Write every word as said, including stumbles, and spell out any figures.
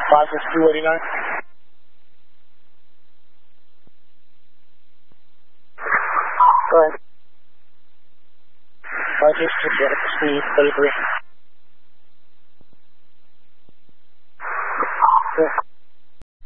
five six two eighty-nine. Go ahead. five six two, speed thirty-three. Good.